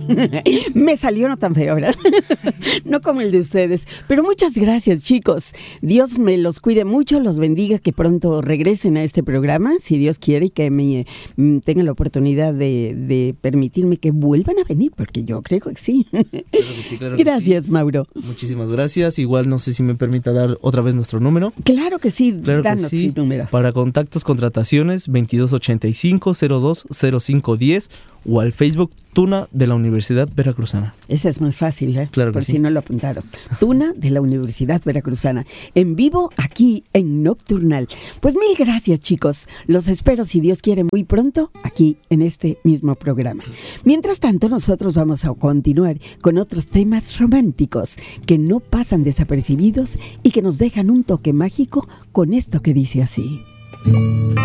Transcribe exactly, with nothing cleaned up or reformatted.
Me salió no tan feo, ¿verdad? No como el de ustedes. Pero muchas gracias, chicos. Dios me los cuide mucho, los bendiga, que pronto regresen a este programa, si Dios quiere, y que me mm, tengan la oportunidad de, de permitirme que vuelvan a venir, porque yo creo que sí. Claro que sí, claro que Gracias, sí. Mauro. Muchísimas gracias. Igual no sé si me permita dar otra vez nuestro número. Claro que sí, Claro danos que sí. el número. Para contactos, contrataciones, veintidós ochenta y cinco, cero dos, cero cinco diez o al Facebook Tuna de la Universidad Veracruzana. Ese es más fácil, ¿eh? Claro que Por sí. si no lo apuntaron. Tuna de la Universidad Veracruzana. En vivo aquí en Nocturnal. Pues mil gracias, chicos. Los espero, si Dios quiere, muy pronto aquí en este mismo programa. Mientras tanto, nosotros vamos a continuar con otros temas románticos que no pasan desapercibidos y que nos dejan un toque mágico con esto que dice así.